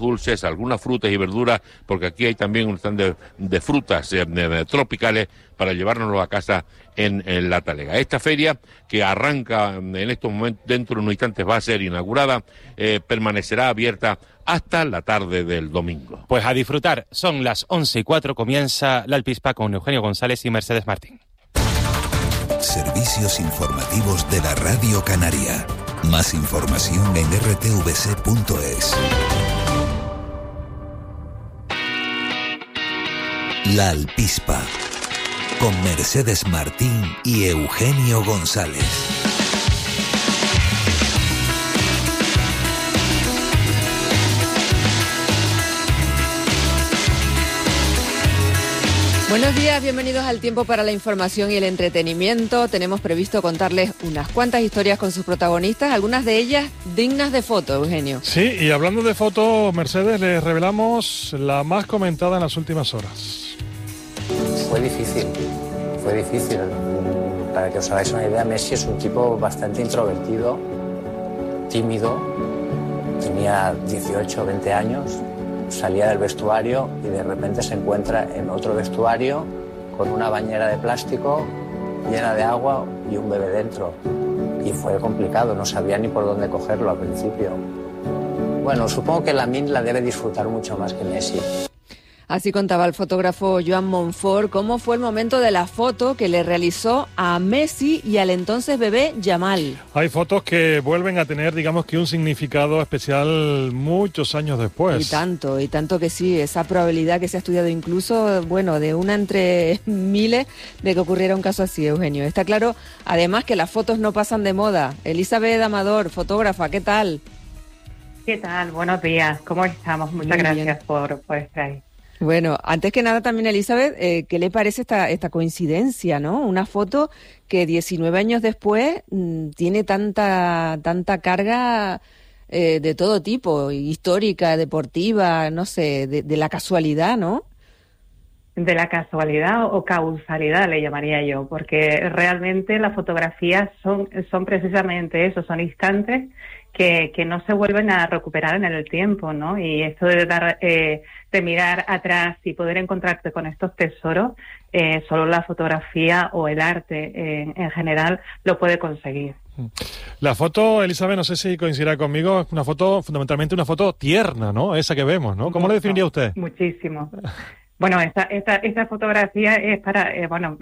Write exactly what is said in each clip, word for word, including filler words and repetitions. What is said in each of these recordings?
dulces, algunas frutas y verduras, porque aquí hay también un stand de, de frutas eh, de, de, tropicales para llevárnoslo a casa en, en La Talega. Esta feria, que arranca en estos momentos, dentro de unos instantes va a ser inaugurada, eh, permanecerá abierta hasta la tarde del domingo. Pues a disfrutar, son las once y cuatro, comienza la Alpispa con Eugenio González y Mercedes Martín. Servicios informativos de la Radio Canaria. Más información en r t v c punto es. La Alpispa, con Mercedes Martín y Eugenio González. Buenos días, bienvenidos al Tiempo para la Información y el Entretenimiento. Tenemos previsto contarles unas cuantas historias con sus protagonistas, algunas de ellas dignas de foto, Eugenio. Sí, y hablando de fotos, Mercedes, les revelamos la más comentada en las últimas horas. Fue difícil, fue difícil. Para que os hagáis una idea, Messi es un tipo bastante introvertido, tímido, tenía dieciocho o veinte años, salía del vestuario y de repente se encuentra en otro vestuario con una bañera de plástico llena de agua y un bebé dentro. Y fue complicado, no sabía ni por dónde cogerlo al principio. Bueno, supongo que Lamine la debe disfrutar mucho más que Messi. Así contaba el fotógrafo Joan Monfort cómo fue el momento de la foto que le realizó a Messi y al entonces bebé Yamal. Hay fotos que vuelven a tener, digamos que un significado especial muchos años después. Y tanto, y tanto que sí, esa probabilidad que se ha estudiado incluso, bueno, de una entre miles de que ocurriera un caso así, Eugenio. Está claro, además, que las fotos no pasan de moda. Elizabeth Amador, fotógrafa, ¿qué tal? ¿Qué tal? Buenos días, ¿cómo estamos? Muchas Muy gracias bien. por, por estar ahí. Bueno, antes que nada también, Elizabeth, eh, ¿qué le parece esta, esta coincidencia, no? Una foto que diecinueve años después mmm, tiene tanta, tanta carga eh, de todo tipo, histórica, deportiva, no sé, de, de la casualidad, ¿no? De la casualidad o causalidad le llamaría yo, porque realmente las fotografías son, son precisamente eso, son instantes que, que no se vuelven a recuperar en el tiempo, ¿no? Y esto de dar, eh, de mirar atrás y poder encontrarte con estos tesoros, eh, solo la fotografía o el arte eh, en general lo puede conseguir. La foto, Elizabeth, no sé si coincidirá conmigo, es una foto, fundamentalmente una foto tierna, ¿no? Esa que vemos, ¿no? ¿Cómo la definiría usted? Muchísimo. Bueno, esta, esta, esta fotografía es para, eh, bueno,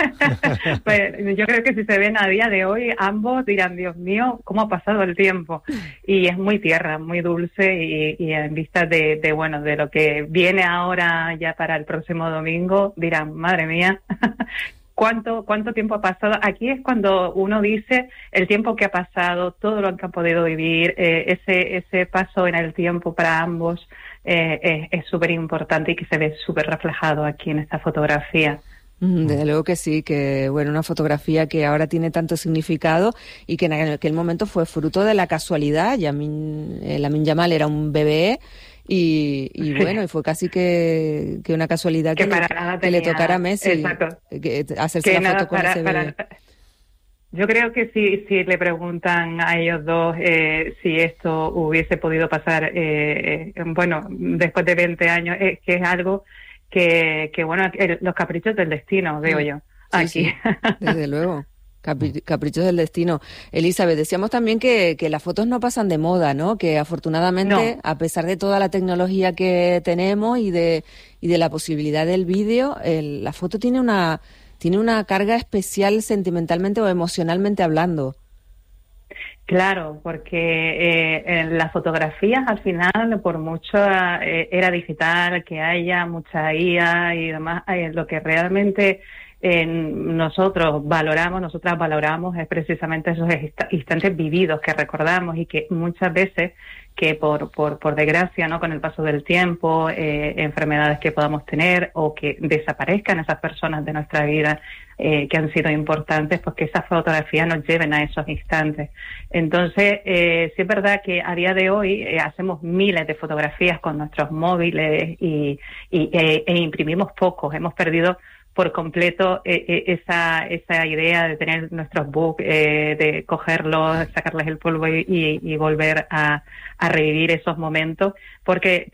pues yo creo que si se ven a día de hoy, ambos dirán, Dios mío, cómo ha pasado el tiempo. Y es muy tierna, muy dulce y, y en vista de, de, bueno, de lo que viene ahora ya para el próximo domingo, dirán, madre mía, ¿cuánto, cuánto tiempo ha pasado? Aquí es cuando uno dice el tiempo que ha pasado, todo lo que han podido vivir, eh, ese, ese paso en el tiempo para ambos. Eh, es súper importante y que se ve súper reflejado aquí en esta fotografía. Desde luego que sí, que bueno, una fotografía que ahora tiene tanto significado y que en aquel momento fue fruto de la casualidad. Lamine, Lamine Yamal era un bebé y, y Sí. bueno, y fue casi que, que una casualidad que, Que para le, nada que le tenía- tocara a Messi exacto. que, hacerse Que la foto nada, con para- ese para- bebé. Yo creo que si, si le preguntan a ellos dos eh, si esto hubiese podido pasar, eh, eh, bueno, después de veinte años, es que es algo que, que bueno, el- los caprichos del destino, veo Sí. yo, Sí, aquí. sí, desde luego. Capri- caprichos del destino. Elizabeth, decíamos también que, que las fotos no pasan de moda, ¿no? Que afortunadamente, No. a pesar de toda la tecnología que tenemos y de, y de la posibilidad del vídeo, el- la foto tiene una, tiene una carga especial sentimentalmente o emocionalmente hablando. Claro, porque eh, en las fotografías al final, por mucho eh, era digital, que haya mucha I A y demás, eh, lo que realmente eh, nosotros valoramos, nosotras valoramos es precisamente esos insta- instantes vividos que recordamos y que muchas veces que por, por, por desgracia, ¿no? Con el paso del tiempo, eh, enfermedades que podamos tener o que desaparezcan esas personas de nuestra vida eh, que han sido importantes, pues que esas fotografías nos lleven a esos instantes. Entonces, eh, sí es verdad que a día de hoy eh, hacemos miles de fotografías con nuestros móviles y, y e, e imprimimos pocos. Hemos perdido por completo eh, eh, esa esa idea de tener nuestros books, eh, de cogerlos, sacarles el polvo y, y, y volver a, a revivir esos momentos, porque